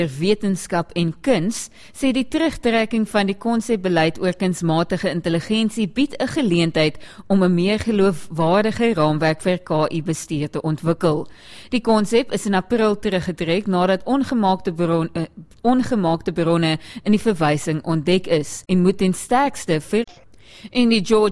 Wetenskap en kuns, sê die terugtrekking van die konsepbeleid oor kunsmatige intelligensie bied 'n geleentheid om 'n meer geloofwaardige raamwerk vir KI-bestuur te ontwikkel. Die konsep is in April teruggetrek nadat ongemaakte bronne in die verwysing ontdek is en moet ten sterkste vir in die George